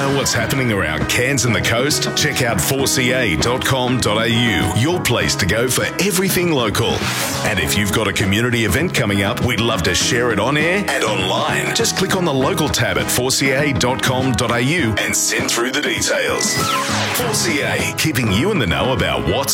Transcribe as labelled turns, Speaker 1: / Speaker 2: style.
Speaker 1: know what's happening around Cairns and the coast? Check out 4ca.com.au, your place to go for everything local. And if you've got a community event coming up, we'd love to share it on air and online. Just click on the local tab at 4ca.com.au and send through the details. 4ca, keeping you in the know about what's